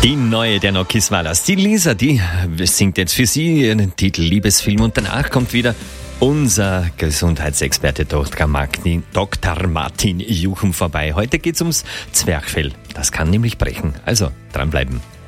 Die neue der Nokiswalas, die Lisa, die singt jetzt für Sie ihren Titel Liebesfilm und danach kommt wieder unser Gesundheitsexperte Dr. Martin Juchen vorbei. Heute geht's ums Zwerchfell. Das kann nämlich brechen. Also dranbleiben.